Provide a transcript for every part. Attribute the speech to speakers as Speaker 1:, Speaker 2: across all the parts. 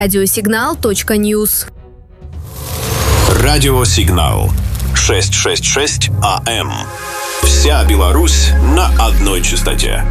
Speaker 1: Радиосигнал.Ньюс.
Speaker 2: Радиосигнал 666 АМ. Вся Беларусь на одной частоте.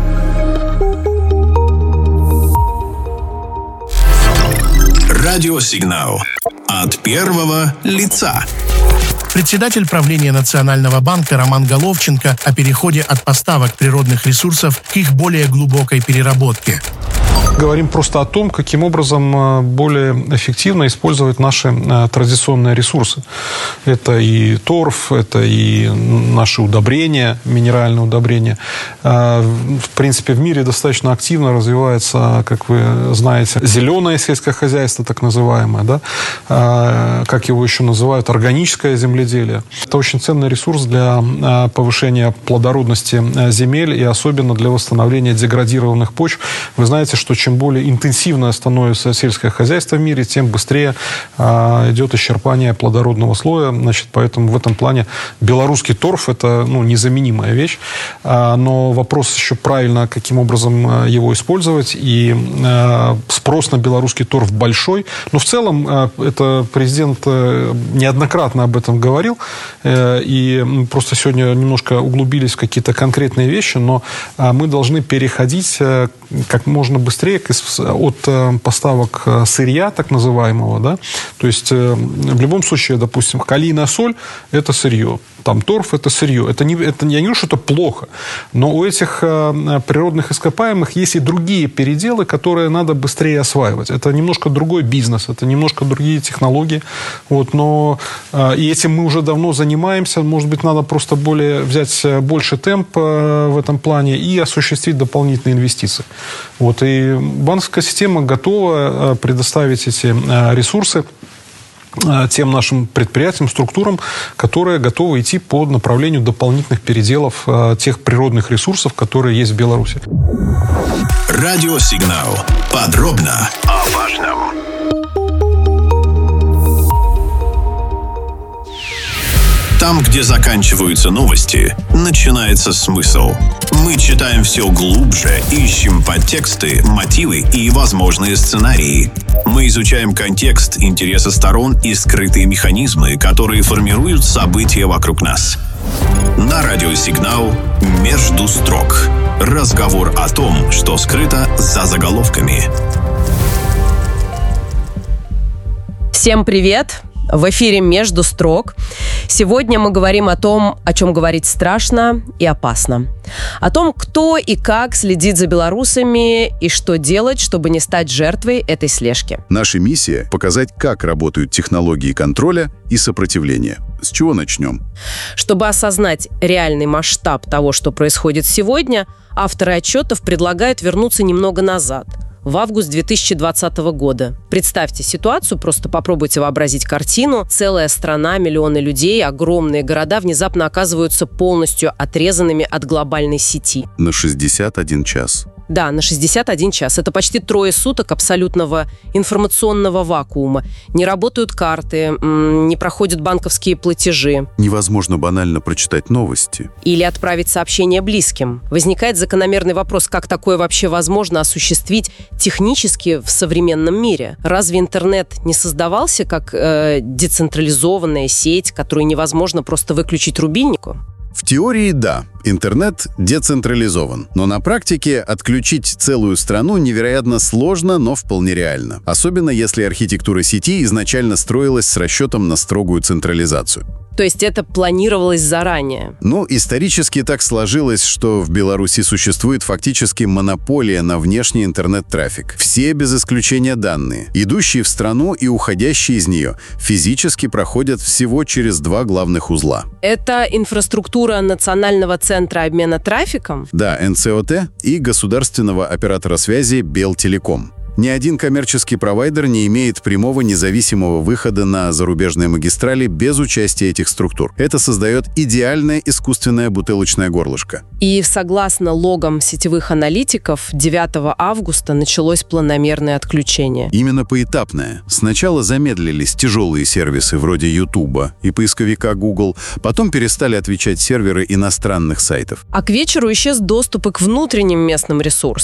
Speaker 2: Радиосигнал от первого лица.
Speaker 3: Председатель правления Национального банка Роман Головченко о переходе от поставок природных ресурсов к их более глубокой переработке.
Speaker 4: Говорим просто о том, каким образом более эффективно использовать наши традиционные ресурсы. Это и торф, это и наши удобрения, минеральные удобрения. В принципе, в мире достаточно активно развивается, как вы знаете, зеленое сельское хозяйство, так называемое, да? Как его еще называют, органическое земледелие. Это очень ценный ресурс для повышения плодородности земель и особенно для восстановления деградированных почв. Вы знаете, что чем более интенсивное становится сельское хозяйство в мире, тем быстрее идет исчерпание плодородного слоя. Значит, поэтому в этом плане белорусский торф – это незаменимая вещь. Но вопрос еще правильно, каким образом его использовать. И спрос на белорусский торф большой. Но в целом, это президент неоднократно об этом говорил. И просто сегодня немножко углубились в какие-то конкретные вещи. Но мы должны переходить как можно быстрее от поставок сырья, так называемого, да, то есть в любом случае, допустим, калийная соль – это сырье, там торф – это сырье. Я не говорю, что это плохо, но у этих природных ископаемых есть и другие переделы, которые надо быстрее осваивать. Это немножко другой бизнес, это немножко другие технологии, но и этим мы уже давно занимаемся. Может быть, надо просто взять больше темп в этом плане и осуществить дополнительные инвестиции. И банковская система готова предоставить эти ресурсы тем нашим предприятиям, структурам, которые готовы идти по направлению дополнительных переделов тех природных ресурсов, которые есть в Беларуси.
Speaker 2: Радиосигнал. Подробно о важном. Там, где заканчиваются новости, начинается смысл. Мы читаем все глубже, ищем подтексты, мотивы и возможные сценарии. Мы изучаем контекст, интересы сторон и скрытые механизмы, которые формируют события вокруг нас. На радиосигнал «Между строк». Разговор о том, что скрыто за заголовками.
Speaker 5: Всем привет! В эфире «Между строк». Сегодня мы говорим о том, о чем говорить страшно и опасно. О том, кто и как следит за белорусами и что делать, чтобы не стать жертвой этой слежки.
Speaker 6: Наша миссия – показать, как работают технологии контроля и сопротивления. С чего начнем?
Speaker 5: Чтобы осознать реальный масштаб того, что происходит сегодня, авторы отчетов предлагают вернуться немного назад – в август 2020 года. Представьте ситуацию, просто попробуйте вообразить картину. Целая страна, миллионы людей, огромные города внезапно оказываются полностью отрезанными от глобальной сети.
Speaker 6: На 61 час.
Speaker 5: Да, на 61 час. Это почти 3 суток абсолютного информационного вакуума. Не работают карты, не проходят банковские платежи.
Speaker 6: Невозможно банально прочитать новости.
Speaker 5: Или отправить сообщение близким. Возникает закономерный вопрос, как такое вообще возможно осуществить технически в современном мире. Разве интернет не создавался как децентрализованная сеть, которую невозможно просто выключить рубильнику?
Speaker 6: В теории, да, интернет децентрализован. Но на практике отключить целую страну невероятно сложно, но вполне реально. Особенно если архитектура сети изначально строилась с расчетом на строгую централизацию.
Speaker 5: То есть это планировалось заранее?
Speaker 6: Исторически так сложилось, что в Беларуси существует фактически монополия на внешний интернет-трафик. Все без исключения данные, идущие в страну и уходящие из нее, физически проходят всего через 2 главных узла.
Speaker 5: Это инфраструктура Национального центра обмена трафиком?
Speaker 6: Да, НЦОТ и государственного оператора связи Белтелеком. Ни один коммерческий провайдер не имеет прямого независимого выхода на зарубежные магистрали без участия этих структур. Это создает идеальное искусственное бутылочное горлышко.
Speaker 5: И согласно логам сетевых аналитиков, 9 августа началось планомерное отключение.
Speaker 6: Именно поэтапное. Сначала замедлились тяжелые сервисы вроде Ютуба и поисковика Google, потом перестали отвечать серверы иностранных сайтов.
Speaker 5: А к вечеру исчез доступ и к внутренним местным ресурсам.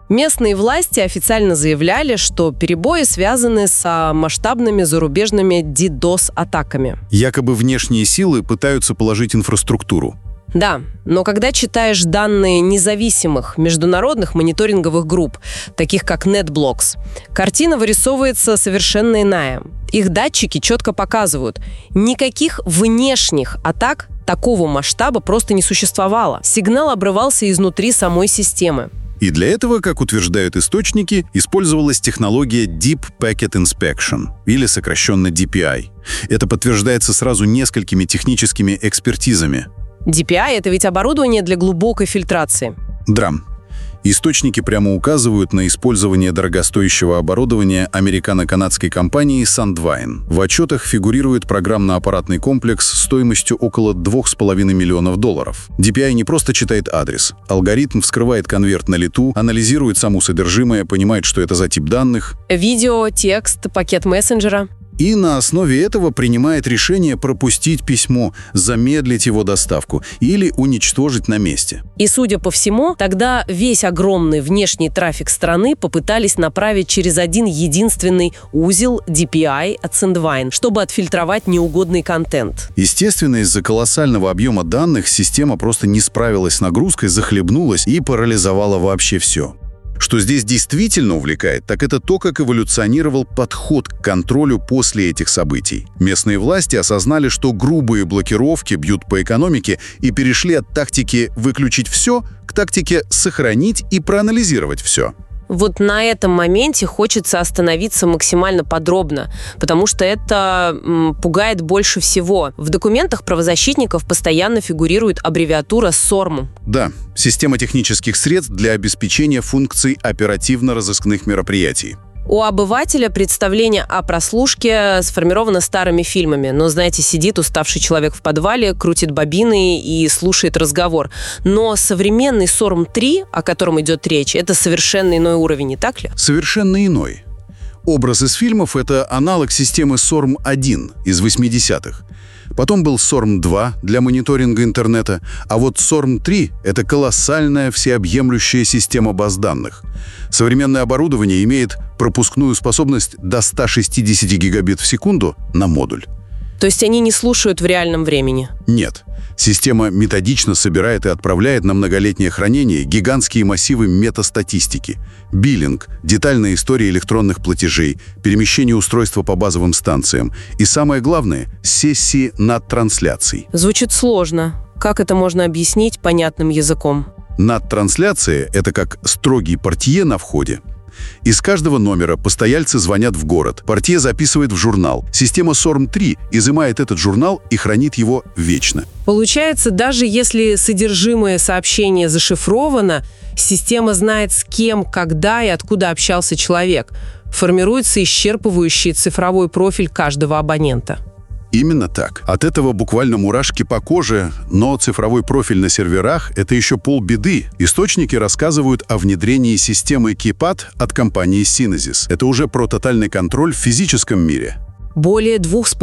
Speaker 5: Местные власти официально заявляли, что перебои связаны с масштабными зарубежными DDoS-атаками.
Speaker 6: Якобы внешние силы пытаются положить инфраструктуру.
Speaker 5: Да, но когда читаешь данные независимых международных мониторинговых групп, таких как NetBlocks, картина вырисовывается совершенно иная. Их датчики четко показывают, никаких внешних атак такого масштаба просто не существовало. Сигнал обрывался изнутри самой системы.
Speaker 6: И для этого, как утверждают источники, использовалась технология Deep Packet Inspection, или сокращенно DPI. Это подтверждается сразу несколькими техническими экспертизами.
Speaker 5: DPI – это ведь оборудование для глубокой фильтрации.
Speaker 6: Драм. Источники прямо указывают на использование дорогостоящего оборудования американо-канадской компании Sandvine. В отчетах фигурирует программно-аппаратный комплекс стоимостью около $2,5 миллионов. DPI не просто читает адрес. Алгоритм вскрывает конверт на лету, анализирует само содержимое, понимает, что это за тип данных.
Speaker 5: Видео, текст, пакет мессенджера.
Speaker 6: И на основе этого принимает решение пропустить письмо, замедлить его доставку или уничтожить на месте.
Speaker 5: И, судя по всему, тогда весь огромный внешний трафик страны попытались направить через один единственный узел DPI от Sandvine, чтобы отфильтровать неугодный контент.
Speaker 6: Естественно, из-за колоссального объема данных система просто не справилась с нагрузкой, захлебнулась и парализовала вообще все. Что здесь действительно увлекает, так это то, как эволюционировал подход к контролю после этих событий. Местные власти осознали, что грубые блокировки бьют по экономике, и перешли от тактики «выключить все» к тактике «сохранить и проанализировать все».
Speaker 5: Вот на этом моменте хочется остановиться максимально подробно, потому что это пугает больше всего. В документах правозащитников постоянно фигурирует аббревиатура SORM.
Speaker 6: Да, система технических средств для обеспечения функций оперативно-розыскных мероприятий.
Speaker 5: У обывателя представление о прослушке сформировано старыми фильмами. Но, знаете, сидит уставший человек в подвале, крутит бобины и слушает разговор. Но современный SORM-3, о котором идет речь, это совершенно иной уровень, не так ли?
Speaker 6: Совершенно иной. Образ из фильмов — это аналог системы SORM-1 из 80-х. Потом был SORM-2 для мониторинга интернета, а вот SORM-3 — это колоссальная всеобъемлющая система баз данных. Современное оборудование имеет пропускную способность до 160 гигабит в секунду на модуль.
Speaker 5: То есть они не слушают в реальном времени?
Speaker 6: Нет. Система методично собирает и отправляет на многолетнее хранение гигантские массивы метастатистики. Биллинг, детальная история электронных платежей, перемещение устройства по базовым станциям и, самое главное, сессии надтрансляций.
Speaker 5: Звучит сложно. Как это можно объяснить понятным языком?
Speaker 6: Надтрансляция — это как строгий портье на входе. Из каждого номера постояльцы звонят в город. Портье записывает в журнал. Система SORM-3 изымает этот журнал и хранит его вечно.
Speaker 5: Получается, даже если содержимое сообщения зашифровано, система знает, с кем, когда и откуда общался человек. Формируется исчерпывающий цифровой профиль каждого абонента.
Speaker 6: Именно так. От этого буквально мурашки по коже, но цифровой профиль на серверах — это еще полбеды. Источники рассказывают о внедрении системы KeePad от компании Synesys. Это уже про тотальный контроль в физическом мире.
Speaker 5: Более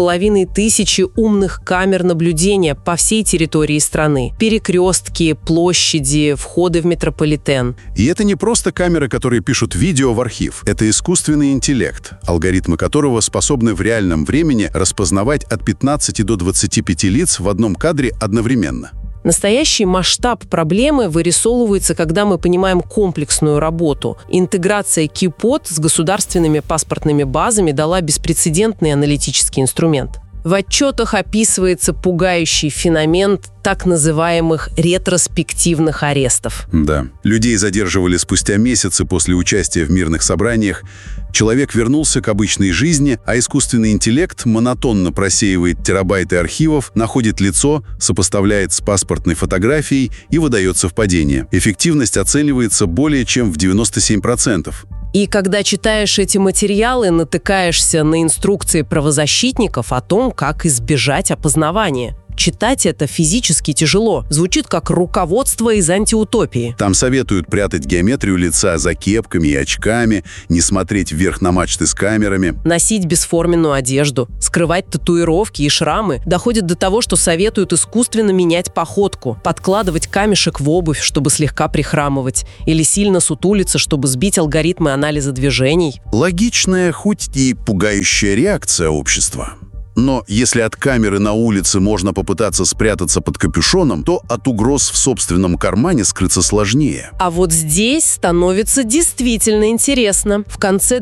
Speaker 5: 2500 умных камер наблюдения по всей территории страны. Перекрестки, площади, входы в метрополитен.
Speaker 6: И это не просто камеры, которые пишут видео в архив. Это искусственный интеллект, алгоритмы которого способны в реальном времени распознавать от 15 до 25 лиц в одном кадре одновременно.
Speaker 5: Настоящий масштаб проблемы вырисовывается, когда мы понимаем комплексную работу. Интеграция KeePod с государственными паспортными базами дала беспрецедентный аналитический инструмент. В отчетах описывается пугающий феномен так называемых ретроспективных арестов.
Speaker 6: Да. Людей задерживали спустя месяцы после участия в мирных собраниях. Человек вернулся к обычной жизни, а искусственный интеллект монотонно просеивает терабайты архивов, находит лицо, сопоставляет с паспортной фотографией и выдает совпадение. Эффективность оценивается более чем в 97%.
Speaker 5: И когда читаешь эти материалы, натыкаешься на инструкции правозащитников о том, как избежать опознавания. Читать это физически тяжело. Звучит как руководство из антиутопии.
Speaker 6: Там советуют прятать геометрию лица за кепками и очками, не смотреть вверх на мачты с камерами.
Speaker 5: Носить бесформенную одежду, скрывать татуировки и шрамы. Доходит до того, что советуют искусственно менять походку, подкладывать камешек в обувь, чтобы слегка прихрамывать, или сильно сутулиться, чтобы сбить алгоритмы анализа движений.
Speaker 6: Логичная, хоть и пугающая реакция общества. Но если от камеры на улице можно попытаться спрятаться под капюшоном, то от угроз в собственном кармане скрыться сложнее.
Speaker 5: А вот здесь становится действительно интересно. В конце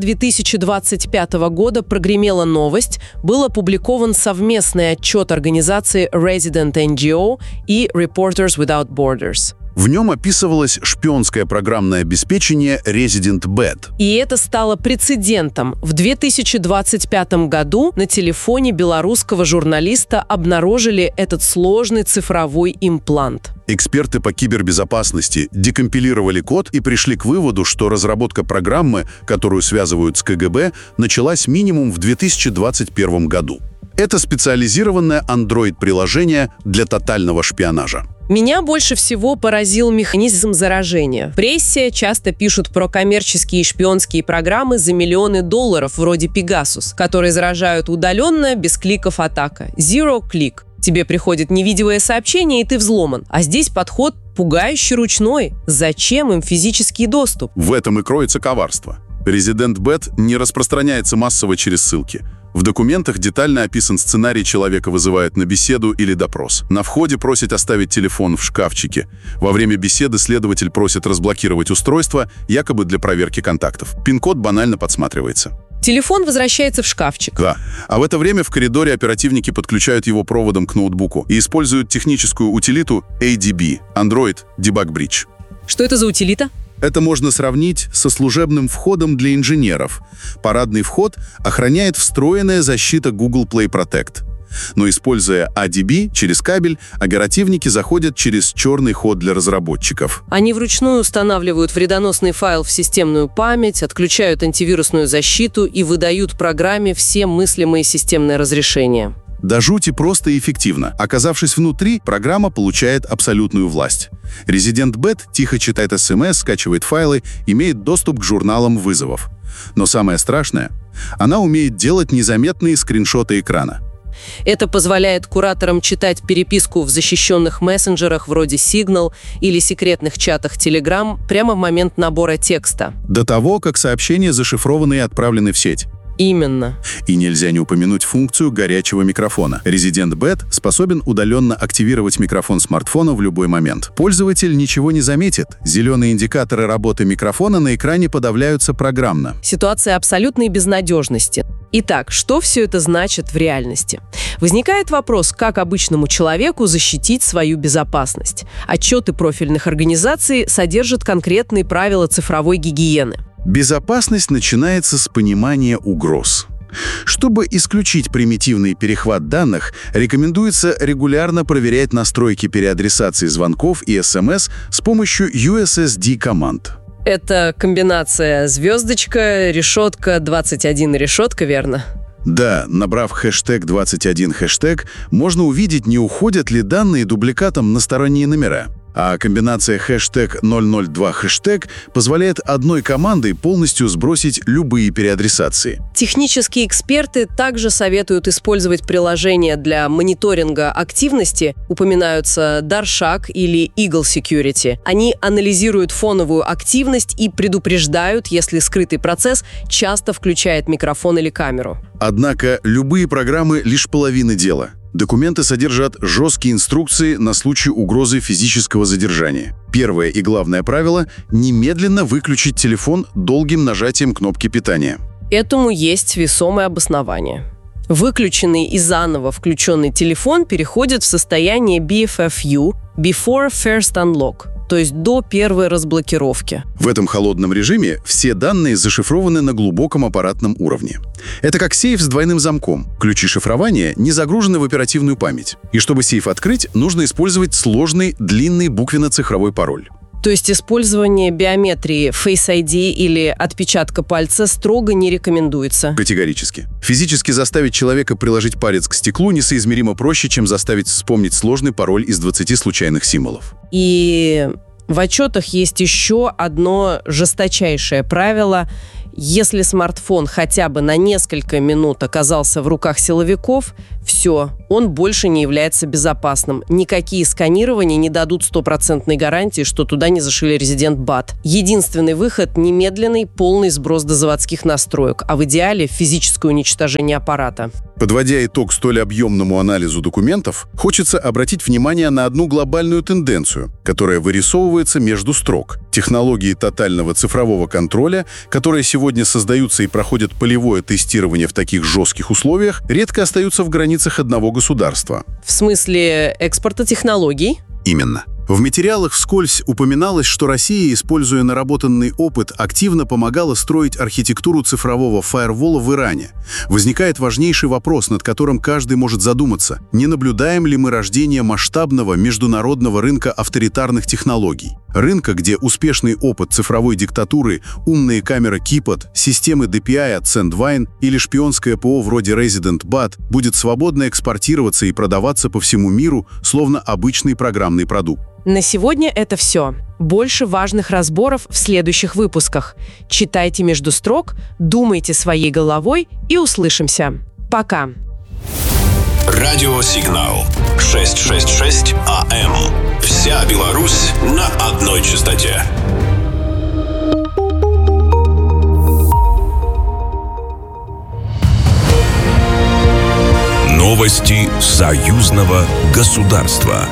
Speaker 5: 2025 года прогремела новость, был опубликован совместный отчет организации Resident NGO и Reporters Without Borders.
Speaker 6: В нем описывалось шпионское программное обеспечение Resident Bed.
Speaker 5: И это стало прецедентом. В 2025 году на телефоне белорусского журналиста обнаружили этот сложный цифровой имплант.
Speaker 6: Эксперты по кибербезопасности декомпилировали код и пришли к выводу, что разработка программы, которую связывают с КГБ, началась минимум в 2021 году. Это специализированное Android-приложение для тотального шпионажа.
Speaker 5: Меня больше всего поразил механизм заражения. В прессе часто пишут про коммерческие шпионские программы за миллионы долларов, вроде Pegasus, которые заражают удаленно, без кликов атака. Zero click. Тебе приходит невидимое сообщение, и ты взломан. А здесь подход пугающе ручной. Зачем им физический доступ?
Speaker 6: В этом и кроется коварство. Resident Bed не распространяется массово через ссылки. В документах детально описан сценарий: человека вызывают на беседу или допрос. На входе просят оставить телефон в шкафчике. Во время беседы следователь просит разблокировать устройство, якобы для проверки контактов. Пин-код банально подсматривается.
Speaker 5: Телефон возвращается в шкафчик.
Speaker 6: Да. А в это время в коридоре оперативники подключают его проводом к ноутбуку и используют техническую утилиту ADB – Android Debug Bridge.
Speaker 5: Что это за утилита?
Speaker 6: Это можно сравнить со служебным входом для инженеров. Парадный вход охраняет встроенная защита Google Play Protect. Но используя ADB через кабель, оперативники заходят через черный ход для разработчиков.
Speaker 5: Они вручную устанавливают вредоносный файл в системную память, отключают антивирусную защиту и выдают программе все мыслимые системные разрешения.
Speaker 6: До жути просто и эффективно. Оказавшись внутри, программа получает абсолютную власть. Resident Bed тихо читает СМС, скачивает файлы, имеет доступ к журналам вызовов. Но самое страшное – она умеет делать незаметные скриншоты экрана.
Speaker 5: Это позволяет кураторам читать переписку в защищенных мессенджерах вроде Signal или секретных чатах Telegram прямо в момент набора текста.
Speaker 6: До того, как сообщения зашифрованы и отправлены в сеть.
Speaker 5: Именно.
Speaker 6: И нельзя не упомянуть функцию горячего микрофона. Resident Bed способен удаленно активировать микрофон смартфона в любой момент. Пользователь ничего не заметит. Зеленые индикаторы работы микрофона на экране подавляются программно.
Speaker 5: Ситуация абсолютной безнадежности. Итак, что все это значит в реальности? Возникает вопрос, как обычному человеку защитить свою безопасность. Отчеты профильных организаций содержат конкретные правила цифровой гигиены.
Speaker 6: Безопасность начинается с понимания угроз. Чтобы исключить примитивный перехват данных, рекомендуется регулярно проверять настройки переадресации звонков и СМС с помощью USSD-команд.
Speaker 5: Это комбинация звездочка, решетка, 21 решетка, верно?
Speaker 6: Да, набрав хэштег 21 хэштег, можно увидеть, не уходят ли данные дубликатом на сторонние номера. А комбинация хэштег 002 хэштег позволяет одной командой полностью сбросить любые переадресации.
Speaker 5: Технические эксперты также советуют использовать приложения для мониторинга активности. Упоминаются Darshak или Eagle Security. Они анализируют фоновую активность и предупреждают, если скрытый процесс часто включает микрофон или камеру.
Speaker 6: Однако любые программы — лишь половина дела. Документы содержат жесткие инструкции на случай угрозы физического задержания. Первое и главное правило – немедленно выключить телефон долгим нажатием кнопки питания.
Speaker 5: Этому есть весомое обоснование. Выключенный и заново включенный телефон переходит в состояние BFFU – Before First Unlock, то есть до первой разблокировки.
Speaker 6: В этом холодном режиме все данные зашифрованы на глубоком аппаратном уровне. Это как сейф с двойным замком. Ключи шифрования не загружены в оперативную память. И чтобы сейф открыть, нужно использовать сложный, длинный буквенно-цифровой пароль.
Speaker 5: То есть использование биометрии Face ID или отпечатка пальца строго не рекомендуется?
Speaker 6: Категорически. Физически заставить человека приложить палец к стеклу несоизмеримо проще, чем заставить вспомнить сложный пароль из 20 случайных символов.
Speaker 5: И в отчетах есть еще одно жесточайшее правило. Если смартфон хотя бы на несколько минут оказался в руках силовиков, все, он больше не является безопасным. Никакие сканирования не дадут стопроцентной гарантии, что туда не зашили резидент БАТ. Единственный выход – немедленный полный сброс до заводских настроек, а в идеале физическое уничтожение аппарата.
Speaker 6: Подводя итог столь объемному анализу документов, хочется обратить внимание на одну глобальную тенденцию, которая вырисовывается между строк. Технологии тотального цифрового контроля, которые сегодня создаются и проходят полевое тестирование в таких жестких условиях, редко остаются в границах одного государства.
Speaker 5: В смысле экспорта технологий?
Speaker 6: Именно. В материалах вскользь упоминалось, что Россия, используя наработанный опыт, активно помогала строить архитектуру цифрового фаервола в Иране. Возникает важнейший вопрос, над которым каждый может задуматься. Не наблюдаем ли мы рождение масштабного международного рынка авторитарных технологий? Рынка, где успешный опыт цифровой диктатуры, умные камеры Keypad, системы DPI от Sandvine или шпионское ПО вроде Resident BAT будет свободно экспортироваться и продаваться по всему миру, словно обычный программный продукт.
Speaker 5: На сегодня это все. Больше важных разборов в следующих выпусках. Читайте между строк, думайте своей головой и услышимся. Пока.
Speaker 2: Радиосигнал 666 АМ. Вся Беларусь на одной частоте.
Speaker 1: Новости союзного государства.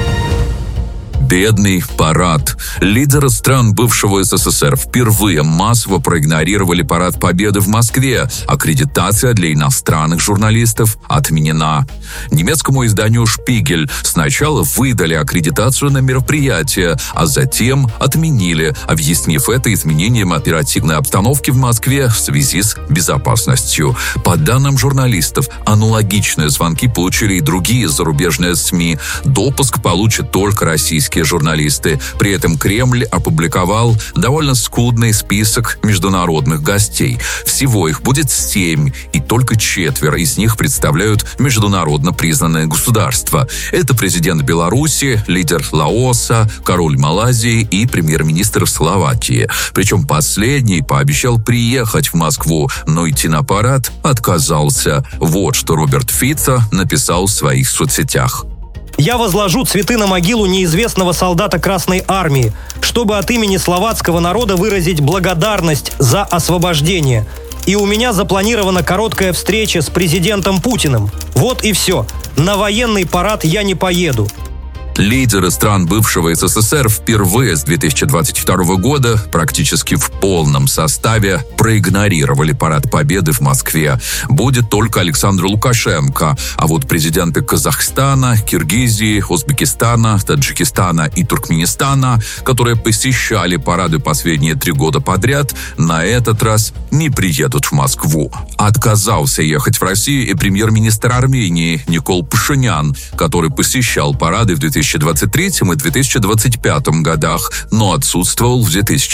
Speaker 1: Бедный парад. Лидеры стран бывшего СССР впервые массово проигнорировали парад Победы в Москве. Аккредитация для иностранных журналистов отменена. Немецкому изданию «Шпигель» сначала выдали аккредитацию на мероприятие, а затем отменили, объяснив это изменением оперативной обстановки в Москве в связи с безопасностью. По данным журналистов, аналогичные звонки получили и другие зарубежные СМИ. Допуск получат только российские журналисты. При этом Кремль опубликовал довольно скудный список международных гостей. Всего их будет 7, и только 4 из них представляют международно признанные государства. Это президент Беларуси, лидер Лаоса, король Малайзии и премьер-министр Словакии. Причем последний пообещал приехать в Москву, но идти на парад отказался. Вот что Роберт Фицо написал в своих соцсетях.
Speaker 7: «Я возложу цветы на могилу неизвестного солдата Красной Армии, чтобы от имени словацкого народа выразить благодарность за освобождение. И у меня запланирована короткая встреча с президентом Путиным. Вот и все. На военный парад я не поеду».
Speaker 1: Лидеры стран бывшего СССР впервые с 2022 года практически в полном составе проигнорировали парад Победы в Москве. Будет только Александр Лукашенко, а вот президенты Казахстана, Киргизии, Узбекистана, Таджикистана и Туркменистана, которые посещали парады последние 3 года подряд, на этот раз не приедут в Москву. Отказался ехать в Россию и премьер-министр Армении Никол Пашинян, который посещал парады в 2023 и 2025 годах, но отсутствовал в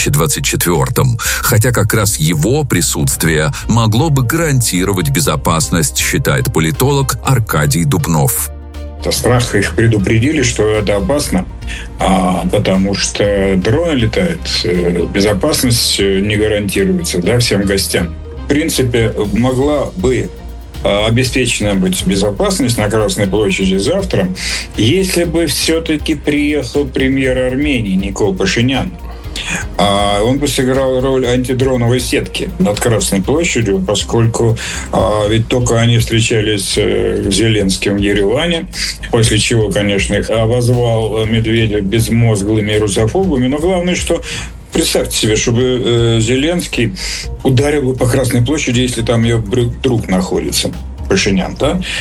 Speaker 1: 2024. Хотя как раз его присутствие могло бы гарантировать безопасность, считает политолог Аркадий Дубнов.
Speaker 8: Страх их предупредили, что это опасно, потому что дроны летают, безопасность не гарантируется, всем гостям. В принципе, могла бы обеспечена быть безопасность на Красной площади завтра, если бы все-таки приехал премьер Армении Никол Пашинян. Он бы сыграл роль антидроновой сетки над Красной площадью, поскольку ведь только они встречались с Зеленским в Ереване, после чего, конечно, их обозвал Медведев безмозглыми русофобами, но главное, что представьте себе, чтобы Зеленский ударил бы по Красной площади, если там ее друг находится. Пашинян,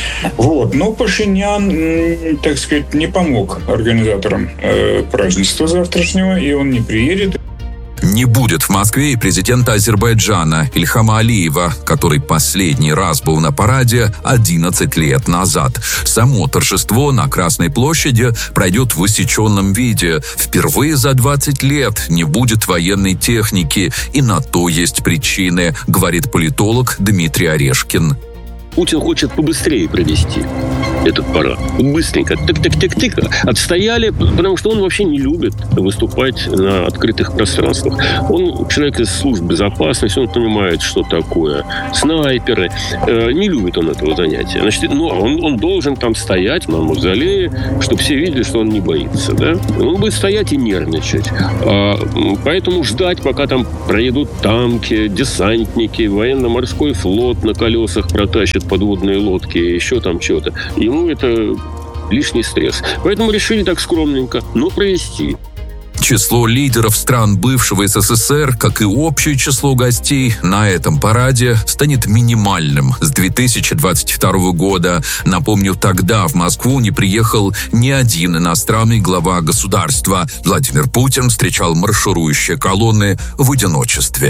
Speaker 8: Но Пашинян, так сказать, не помог организаторам празднества завтрашнего, и он не приедет.
Speaker 1: Не будет в Москве и президента Азербайджана Ильхама Алиева, который последний раз был на параде 11 лет назад. Само торжество на Красной площади пройдет в усеченном виде. Впервые за 20 лет не будет военной техники, и на то есть причины, говорит политолог Дмитрий Орешкин.
Speaker 9: Путин хочет побыстрее провести этот парад. Быстренько. Тык-тык-тык-тык. Отстояли, потому что он вообще не любит выступать на открытых пространствах. Он человек из служб безопасности, он понимает, что такое снайперы. Не любит он этого занятия. Значит, он должен там стоять на мавзолее, чтобы все видели, что он не боится. Да? Он будет стоять и нервничать. Поэтому ждать, пока там проедут танки, десантники, военно-морской флот на колесах протащит подводные лодки, еще там что-то. Ему это лишний стресс. Поэтому решили так скромненько, но провести.
Speaker 1: Число лидеров стран бывшего СССР, как и общее число гостей на этом параде, станет минимальным с 2022 года. Напомню, тогда в Москву не приехал ни один иностранный глава государства. Владимир Путин встречал марширующие колонны в одиночестве.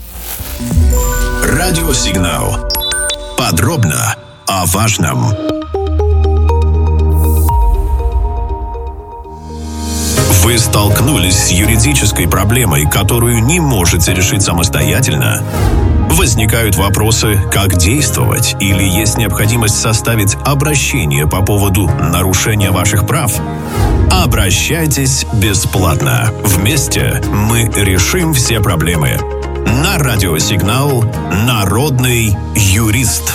Speaker 2: Радиосигнал. Подробно о важном. Вы столкнулись с юридической проблемой, которую не можете решить самостоятельно? Возникают вопросы, как действовать, или есть необходимость составить обращение по поводу нарушения ваших прав? Обращайтесь бесплатно. Вместе мы решим все проблемы. На радиосигнал «Народный юрист».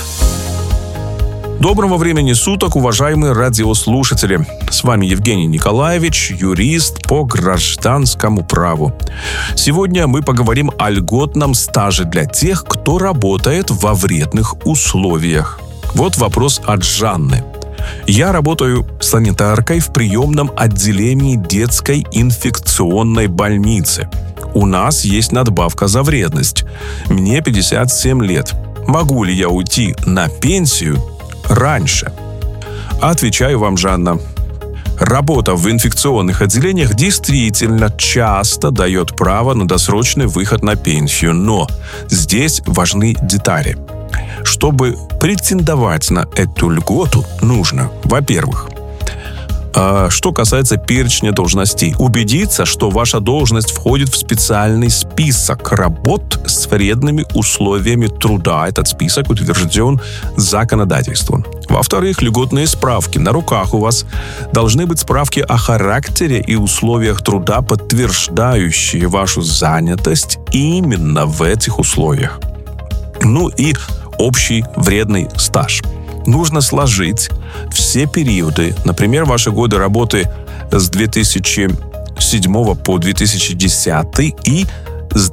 Speaker 10: Доброго времени суток, уважаемые радиослушатели. С вами Евгений Николаевич, юрист по гражданскому праву. Сегодня мы поговорим о льготном стаже для тех, кто работает во вредных условиях. Вот вопрос от Жанны. Я работаю санитаркой в приемном отделении детской инфекционной больницы. У нас есть надбавка за вредность. Мне 57 лет. Могу ли я уйти на пенсию раньше? Отвечаю вам, Жанна. Работа в инфекционных отделениях действительно часто дает право на досрочный выход на пенсию, но здесь важны детали. Чтобы претендовать на эту льготу, нужно, во-первых, что касается перечня должностей, убедиться, что ваша должность входит в специальный список работ с вредными условиями труда. Этот список утвержден законодательством. Во-вторых, льготные справки. На руках у вас должны быть справки о характере и условиях труда, подтверждающие вашу занятость именно в этих условиях. Ну и общий вредный стаж. Нужно сложить все периоды, например, ваши годы работы с 2007 по 2010 и с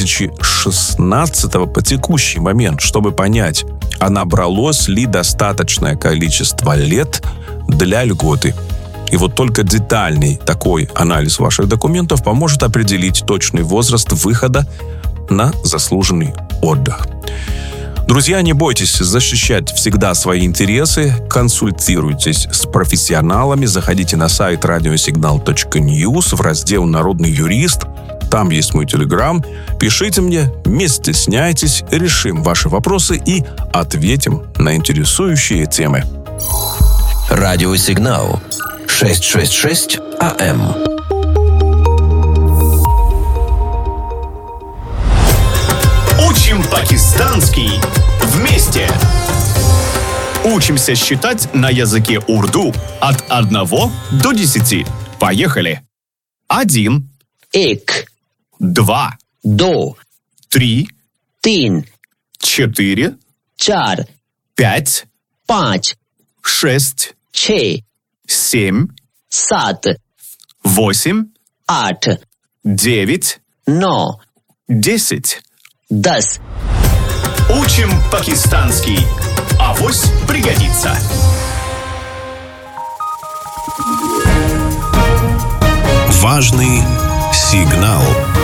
Speaker 10: 2016 по текущий момент, чтобы понять, а набралось ли достаточное количество лет для льготы. И вот только детальный такой анализ ваших документов поможет определить точный возраст выхода на заслуженный отдых. Друзья, не бойтесь защищать всегда свои интересы, консультируйтесь с профессионалами, заходите на сайт radiosignal.news в раздел «Народный юрист», там есть мой телеграм, пишите мне, не стесняйтесь, решим ваши вопросы и ответим на интересующие темы.
Speaker 11: Радиосигнал 666 АМ.
Speaker 2: Учим пакистанский вместе. Учимся считать на языке урду от 1 до 10. Поехали. 1.
Speaker 12: Эк.
Speaker 2: 2.
Speaker 12: До.
Speaker 2: 3.
Speaker 12: Тин.
Speaker 2: 4.
Speaker 12: Чар.
Speaker 2: 5.
Speaker 12: Панч.
Speaker 2: 6.
Speaker 12: Че.
Speaker 2: 7.
Speaker 12: Сат.
Speaker 2: 8.
Speaker 12: Ат.
Speaker 2: 9.
Speaker 12: Но.
Speaker 2: 10.
Speaker 12: Дас.
Speaker 2: Учим пакистанский. Авось пригодится. Важный сигнал.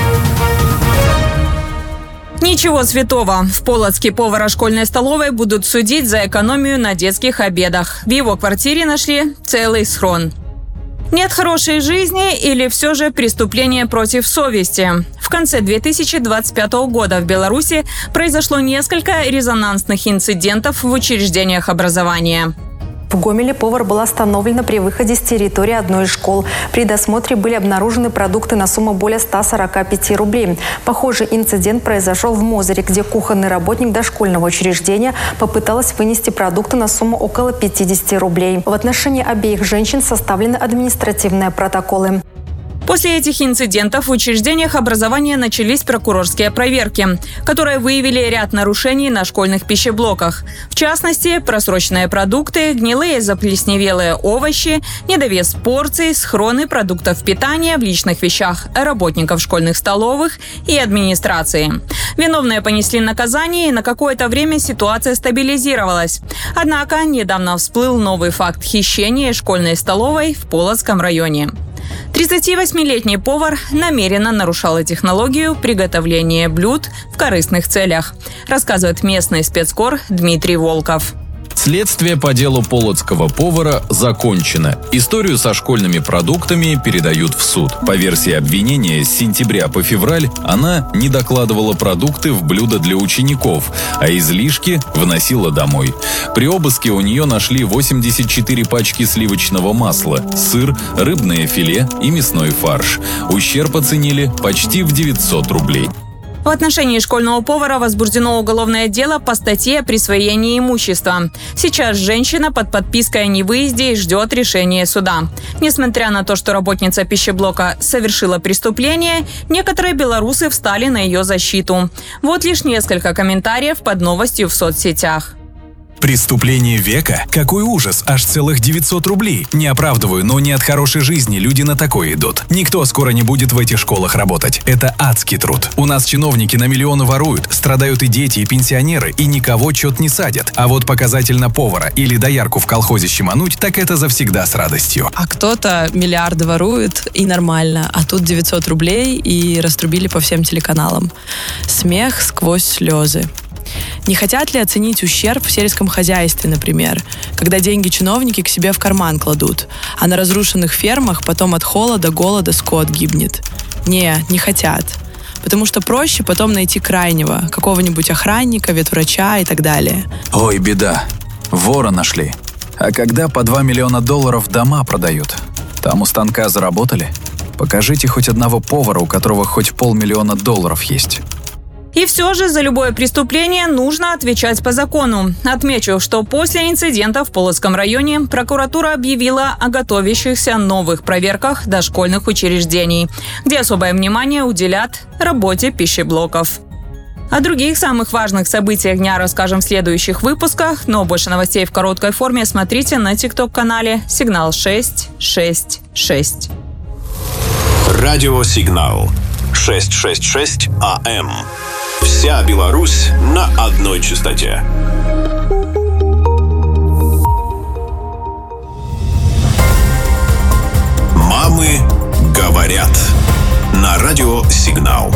Speaker 13: Ничего святого. В Полоцке повара школьной столовой будут судить за экономию на детских обедах. В его квартире нашли целый схрон. Нет хорошей жизни или все же преступление против совести? В конце 2025 года в Беларуси произошло несколько резонансных инцидентов в учреждениях образования.
Speaker 14: В Гомеле повар был остановлена при выходе с территории одной из школ. При досмотре были обнаружены продукты на сумму более 145 рублей. Похожий инцидент произошел в Мозыре, где кухонный работник дошкольного учреждения попыталась вынести продукты на сумму около 50 рублей. В отношении обеих женщин составлены административные протоколы.
Speaker 13: После этих инцидентов в учреждениях образования начались прокурорские проверки, которые выявили ряд нарушений на школьных пищеблоках. В частности, просроченные продукты, гнилые заплесневелые овощи, недовес порций, схроны продуктов питания в личных вещах работников школьных столовых и администрации. Виновные понесли наказание, и на какое-то время ситуация стабилизировалась. Однако недавно всплыл новый факт хищения школьной столовой в Полоцком районе. 38-летний повар намеренно нарушала технологию приготовления блюд в корыстных целях, рассказывает местный спецкор Дмитрий Волков.
Speaker 15: Следствие по делу полоцкого повара закончено. Историю со школьными продуктами передают в суд. По версии обвинения, с сентября по февраль она не докладывала продукты в блюда для учеников, а излишки вносила домой. При обыске у нее нашли 84 пачки сливочного масла, сыр, рыбное филе и мясной фарш. Ущерб оценили почти в 900 рублей.
Speaker 13: В отношении школьного повара возбуждено уголовное дело по статье о присвоении имущества. Сейчас женщина под подпиской о невыезде и ждет решения суда. Несмотря на то, что работница пищеблока совершила преступление, некоторые белорусы встали на ее защиту. Вот лишь несколько комментариев под новостью в соцсетях.
Speaker 16: Преступление века? Какой ужас, аж целых 900 рублей. Не оправдываю, но не от хорошей жизни люди на такое идут. Никто скоро не будет в этих школах работать. Это адский труд. У нас чиновники на миллионы воруют, страдают и дети, и пенсионеры, и никого чет не садят. А вот показательно повара или доярку в колхозе щемануть, так это завсегда с радостью.
Speaker 17: А кто-то миллиарды ворует, и нормально. А тут 900 рублей и раструбили по всем телеканалам. Смех сквозь слезы. Не хотят ли оценить ущерб в сельском хозяйстве, например, когда деньги чиновники к себе в карман кладут, а на разрушенных фермах потом от холода, голода скот гибнет? Не хотят. Потому что проще потом найти крайнего, какого-нибудь охранника, ветврача и так далее.
Speaker 18: Ой, беда. Вора нашли. А когда по $2 миллиона дома продают? Там у станка заработали? Покажите хоть одного повара, у которого хоть $500 000 есть.
Speaker 13: И все же за любое преступление нужно отвечать по закону. Отмечу, что после инцидента в Полоцком районе прокуратура объявила о готовящихся новых проверках дошкольных учреждений, где особое внимание уделят работе пищеблоков. О других самых важных событиях дня расскажем в следующих выпусках, но больше новостей в короткой форме смотрите на TikTok-канале «Сигнал 666».
Speaker 2: Радиосигнал 666 АМ. Вся Беларусь на одной частоте. Мамы говорят. На радиосигнал.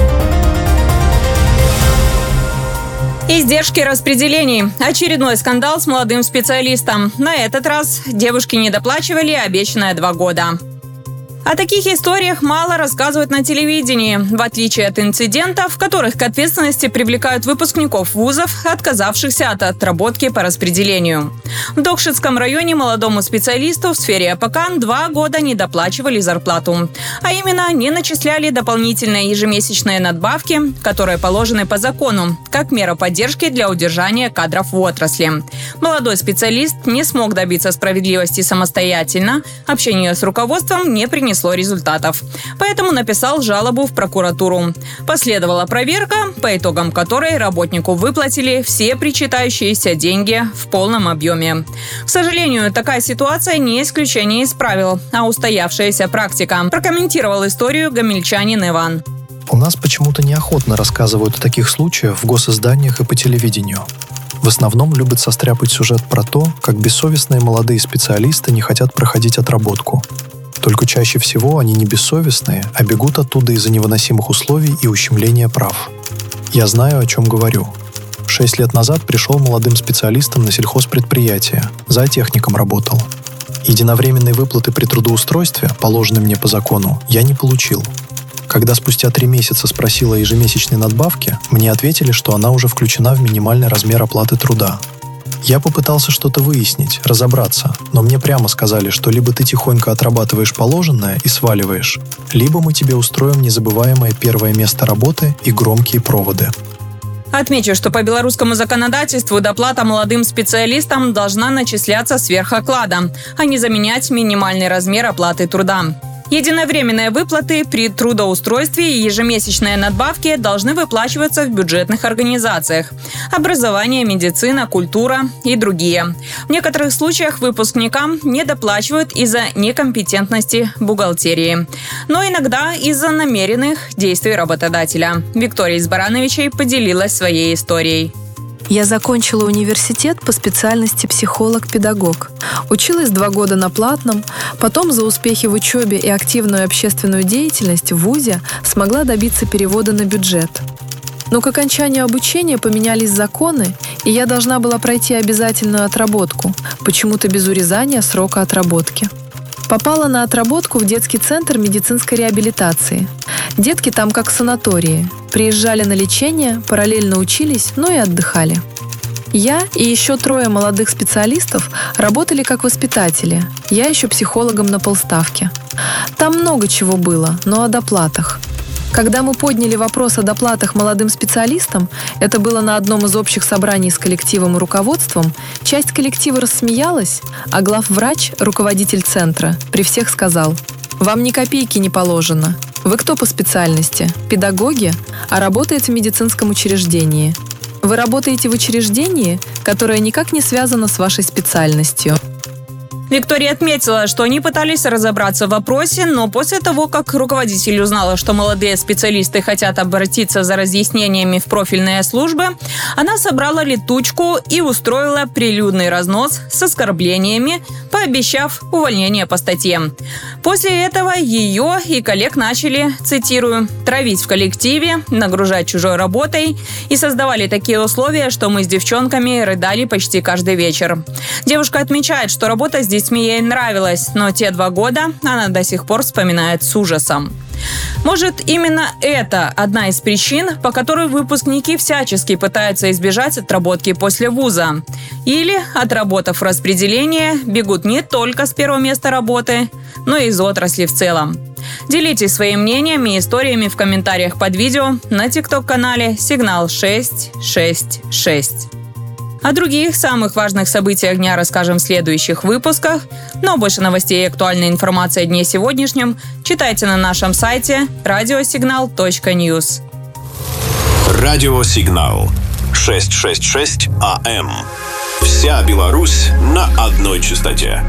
Speaker 13: Издержки распределений. Очередной скандал с молодым специалистом. На этот раз девушки не доплачивали обещанные 2 года. О таких историях мало рассказывают на телевидении, в отличие от инцидентов, в которых к ответственности привлекают выпускников вузов, отказавшихся от отработки по распределению. В Докшицком районе молодому специалисту в сфере АПК 2 года не доплачивали зарплату. А именно, не начисляли дополнительные ежемесячные надбавки, которые положены по закону, как мера поддержки для удержания кадров в отрасли. Молодой специалист не смог добиться справедливости самостоятельно, общение с руководством не принесло результатов. Поэтому написал жалобу в прокуратуру. Последовала проверка, по итогам которой работнику выплатили все причитающиеся деньги в полном объеме. К сожалению, такая ситуация не исключение из правил, а устоявшаяся практика, прокомментировал историю гомельчанин Иван.
Speaker 19: У нас почему-то неохотно рассказывают о таких случаях в госизданиях и по телевидению. В основном любят состряпать сюжет про то, как бессовестные молодые специалисты не хотят проходить отработку. Только чаще всего они не бессовестные, а бегут оттуда из-за невыносимых условий и ущемления прав. Я знаю, о чем говорю. 6 лет назад пришел молодым специалистом на сельхозпредприятие, зоотехником работал. Единовременной выплаты при трудоустройстве, положенной мне по закону, я не получил. Когда спустя 3 месяца спросила о ежемесячной надбавке, мне ответили, что она уже включена в минимальный размер оплаты труда. Я попытался что-то выяснить, разобраться, но мне прямо сказали, что либо ты тихонько отрабатываешь положенное и сваливаешь, либо мы тебе устроим незабываемое первое место работы и громкие проводы.
Speaker 13: Отмечу, что по белорусскому законодательству доплата молодым специалистам должна начисляться сверх оклада, а не заменять минимальный размер оплаты труда. Единовременные выплаты при трудоустройстве и ежемесячные надбавки должны выплачиваться в бюджетных организациях – образование, медицина, культура и другие. В некоторых случаях выпускникам не доплачивают из-за некомпетентности бухгалтерии, но иногда из-за намеренных действий работодателя. Виктория из Барановичей поделилась своей историей.
Speaker 17: Я закончила университет по специальности психолог-педагог. Училась 2 года на платном, потом за успехи в учебе и активную общественную деятельность в вузе смогла добиться перевода на бюджет. Но к окончанию обучения поменялись законы, и я должна была пройти обязательную отработку, почему-то без урезания срока отработки. Попала на отработку в детский центр медицинской реабилитации. Детки там как санатории. Приезжали на лечение, параллельно учились, но и отдыхали. Я и еще 3 молодых специалистов работали как воспитатели. Я еще психологом на полставки. Там много чего было, но о доплатах. Когда мы подняли вопрос о доплатах молодым специалистам, это было на одном из общих собраний с коллективом и руководством, часть коллектива рассмеялась, а главврач, руководитель центра, при всех сказал: «Вам ни копейки не положено. Вы кто по специальности? Педагоги, а работает в медицинском учреждении. Вы работаете в учреждении, которое никак не связано с вашей специальностью».
Speaker 13: Виктория отметила, что они пытались разобраться в вопросе, но после того, как руководитель узнала, что молодые специалисты хотят обратиться за разъяснениями в профильные службы, она собрала летучку и устроила прилюдный разнос с оскорблениями, пообещав увольнение по статье. После этого ее и коллег начали, цитирую, «травить в коллективе, нагружать чужой работой» и создавали такие условия, что мы с девчонками рыдали почти каждый вечер. Девушка отмечает, что работа с детьми ей нравилась, но те 2 года она до сих пор вспоминает с ужасом. Может, именно это одна из причин, по которой выпускники всячески пытаются избежать отработки после вуза. Или, отработав распределение, бегут не только с первого места работы, но и из отрасли в целом. Делитесь своим мнением и историями в комментариях под видео на TikTok-канале Сигнал 666. О других самых важных событиях дня расскажем в следующих выпусках, но больше новостей и актуальной информации о дне сегодняшнем читайте на нашем сайте radiosignal.news.
Speaker 2: Радиосигнал 666 АМ. Вся Беларусь на одной частоте.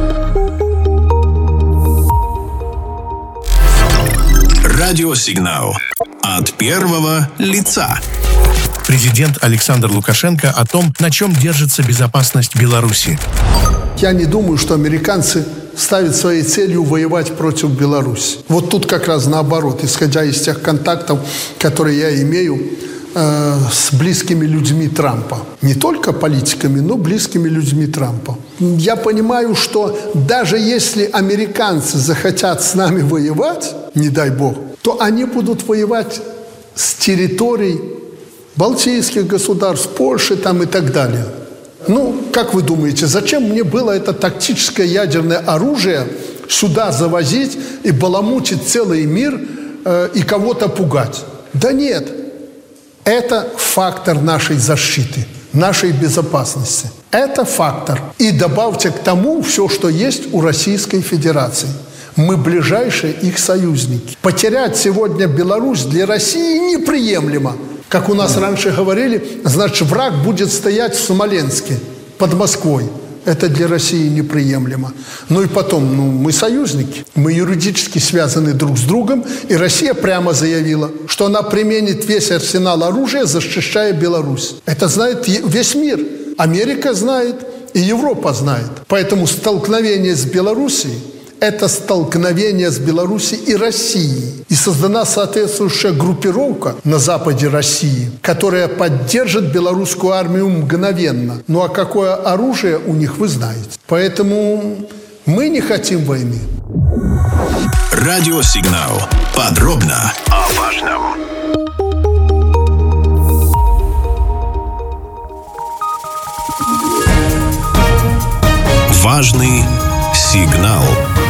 Speaker 2: Радиосигнал от первого лица.
Speaker 3: Президент Александр Лукашенко о том, на чем держится безопасность Беларуси.
Speaker 20: Я не думаю, что американцы ставят своей целью воевать против Беларуси. Вот тут как раз наоборот, исходя из тех контактов, которые я имею с близкими людьми Трампа. Не только политиками, но близкими людьми Трампа. Я понимаю, что даже если американцы захотят с нами воевать, не дай бог, то они будут воевать с территорий балтийских государств, Польши там и так далее. Ну, как вы думаете, зачем мне было это тактическое ядерное оружие сюда завозить и баламутить целый мир и кого-то пугать? Да нет. Это фактор нашей защиты, нашей безопасности. Это фактор. И добавьте к тому все, что есть у Российской Федерации. Мы ближайшие их союзники. Потерять сегодня Беларусь для России неприемлемо. Как у нас раньше говорили, значит, враг будет стоять в Смоленске, под Москвой. Это для России неприемлемо. Ну и потом, мы союзники. Мы юридически связаны друг с другом. И Россия прямо заявила, что она применит весь арсенал оружия, защищая Беларусь. Это знает весь мир. Америка знает, и Европа знает. Поэтому столкновение с Белоруссией – это столкновение с Белоруссией и Россией. И создана соответствующая группировка на западе России, которая поддержит белорусскую армию мгновенно. Ну а какое оружие у них, вы знаете. Поэтому мы не хотим войны.
Speaker 2: Радиосигнал. Подробно о важном. Важный сигнал.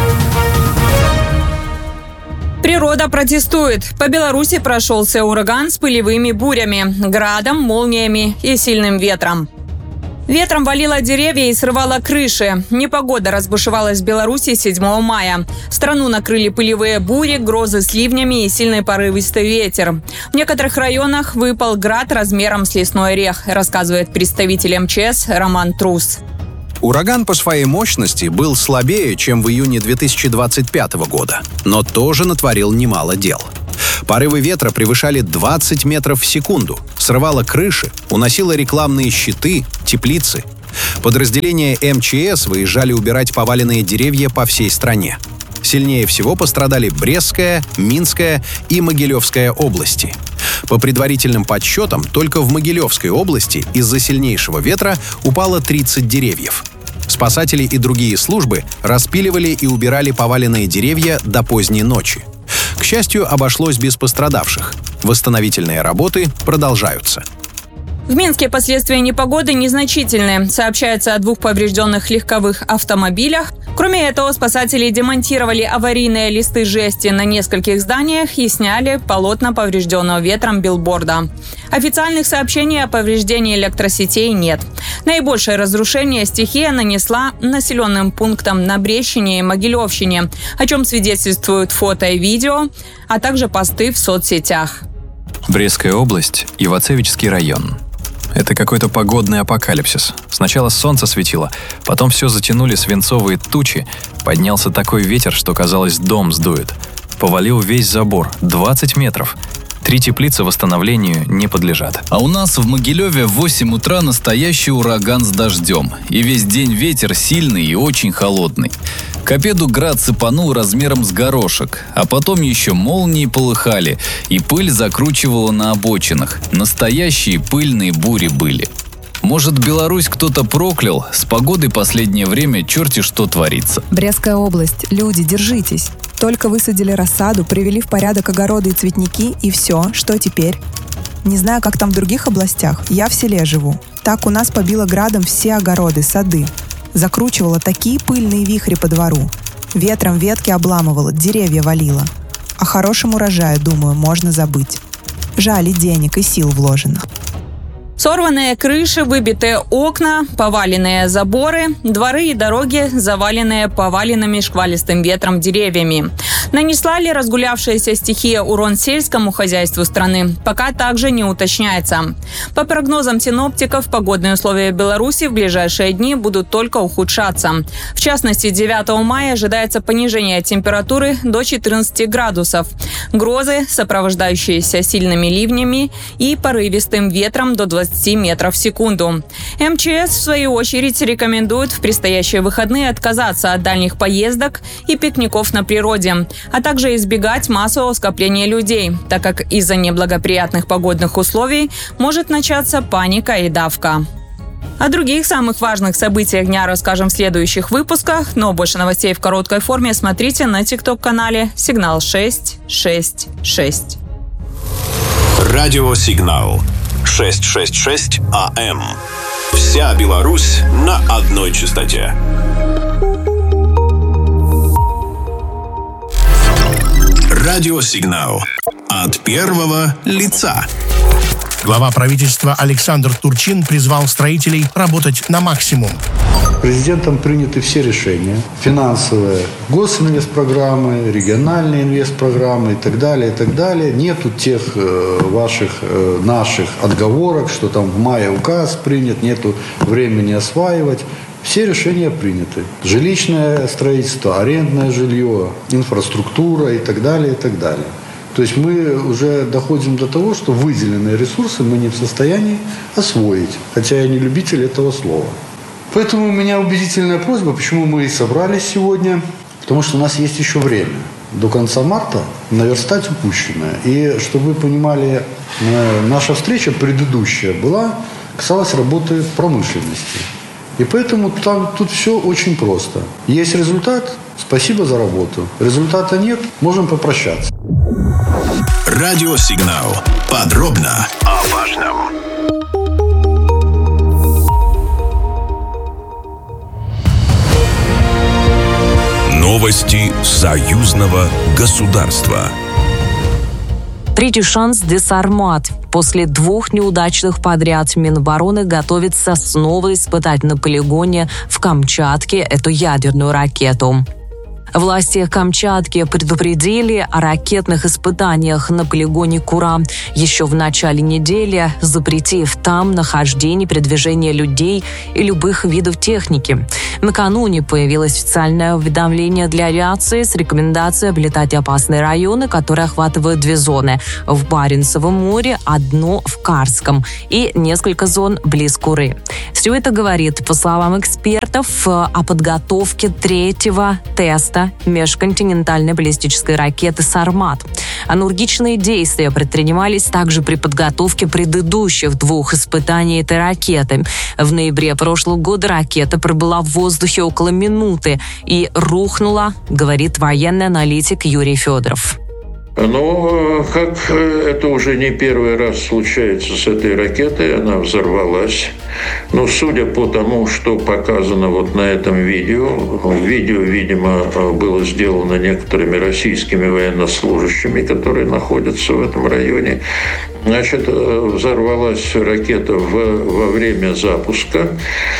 Speaker 13: Природа протестует. По Беларуси прошелся ураган с пылевыми бурями, градом, молниями и сильным ветром. Ветром валило деревья и срывало крыши. Непогода разбушевалась в Беларуси 7 мая. Страну накрыли пылевые бури, грозы с ливнями и сильный порывистый ветер. В некоторых районах выпал град размером с лесной орех, рассказывает представитель МЧС Роман Трус.
Speaker 21: Ураган по своей мощности был слабее, чем в июне 2025 года, но тоже натворил немало дел. Порывы ветра превышали 20 метров в секунду, срывало крыши, уносило рекламные щиты, теплицы. Подразделения МЧС выезжали убирать поваленные деревья по всей стране. Сильнее всего пострадали Брестская, Минская и Могилевская области. По предварительным подсчетам, только в Могилевской области из-за сильнейшего ветра упало 30 деревьев. Спасатели и другие службы распиливали и убирали поваленные деревья до поздней ночи. К счастью, обошлось без пострадавших. Восстановительные работы продолжаются.
Speaker 13: В Минске последствия непогоды незначительные. Сообщается о 2 поврежденных легковых автомобилях. Кроме этого, спасатели демонтировали аварийные листы жести на нескольких зданиях и сняли полотна поврежденного ветром билборда. Официальных сообщений о повреждении электросетей нет. Наибольшее разрушение стихия нанесла населенным пунктам на Брещине и Могилевщине, о чем свидетельствуют фото и видео, а также посты в соцсетях.
Speaker 18: Брестская область, Ивацевичский район. Это какой-то погодный апокалипсис. Сначала солнце светило, потом все затянули свинцовые тучи, поднялся такой ветер, что, казалось, дом сдует. Повалил весь забор, 20 метров. 3 теплицы восстановлению не подлежат.
Speaker 15: А у нас в Могилеве в 8 утра настоящий ураган с дождем. И весь день ветер сильный и очень холодный. К обеду град сыпанул размером с горошек, а потом еще молнии полыхали, и пыль закручивала на обочинах. Настоящие пыльные бури были. Может, Беларусь кто-то проклял? С погодой последнее время черти что творится.
Speaker 22: Брестская область. Люди, держитесь. Только высадили рассаду, привели в порядок огороды и цветники, и все. Что теперь? Не знаю, как там в других областях. Я в селе живу. Так у нас побило градом все огороды, сады. Закручивало такие пыльные вихри по двору. Ветром ветки обламывало, деревья валило. О хорошем урожае, думаю, можно забыть. Жаль, и денег, и сил вложено.
Speaker 13: Сорванные крыши, выбитые окна, поваленные заборы, дворы и дороги, заваленные поваленными шквалистым ветром деревьями. Нанесла ли разгулявшаяся стихия урон сельскому хозяйству страны, пока также не уточняется. По прогнозам синоптиков, погодные условия в Беларуси в ближайшие дни будут только ухудшаться. В частности, 9 мая ожидается понижение температуры до 14 градусов. Грозы, сопровождающиеся сильными ливнями и порывистым ветром до 20 метров в секунду. МЧС, в свою очередь, рекомендует в предстоящие выходные отказаться от дальних поездок и пикников на природе, а также избегать массового скопления людей, так как из-за неблагоприятных погодных условий может начаться паника и давка. О других самых важных событиях дня расскажем в следующих выпусках, но больше новостей в короткой форме смотрите на TikTok-канале «Сигнал 666».
Speaker 2: Радиосигнал 666 АМ. Вся Беларусь на одной частоте. Радиосигнал от первого лица.
Speaker 3: Глава правительства Александр Турчин призвал строителей работать на максимум.
Speaker 23: Президентом приняты все решения. Финансовые, госинвестпрограммы, региональные инвестпрограммы и так далее, и так далее. Нету тех наших отговорок, что там в мае указ принят, нету времени осваивать. Все решения приняты. Жилищное строительство, арендное жилье, инфраструктура и так далее, и так далее. То есть мы уже доходим до того, что выделенные ресурсы мы не в состоянии освоить. Хотя я не любитель этого слова. Поэтому у меня убедительная просьба, почему мы и собрались сегодня. Потому что у нас есть еще время. До конца марта наверстать упущенное. И чтобы вы понимали, наша встреча предыдущая касалась работы промышленности. И поэтому тут все очень просто. Есть результат, Спасибо за работу. Результата нет, можем попрощаться.
Speaker 2: Радиосигнал. Подробно о важном.
Speaker 4: Новости союзного государства.
Speaker 5: Третий шанс для «Сармат». После 2 неудачных подряд Минобороны готовится снова испытать на полигоне в Камчатке эту ядерную ракету. Власти Камчатки предупредили о ракетных испытаниях на полигоне Кура еще в начале недели, запретив там нахождение и передвижение людей и любых видов техники. Накануне появилось официальное уведомление для авиации с рекомендацией облетать опасные районы, которые охватывают 2 зоны – в Баренцевом море, 1 в Карском и несколько зон близ Куры. Все это говорит, по словам экспертов, о подготовке 3-го теста межконтинентальной баллистической ракеты «Сармат». Аналогичные действия предпринимались также при подготовке предыдущих 2 испытаний этой ракеты. В ноябре прошлого года ракета пробыла в воздухе около минуты и рухнула, говорит военный аналитик Юрий Федоров.
Speaker 6: Но как это уже не первый раз случается с этой ракетой, она взорвалась. Но судя по тому, что показано вот на этом видео, видимо, было сделано некоторыми российскими военнослужащими, которые находятся в этом районе. Значит, взорвалась ракета во время запуска.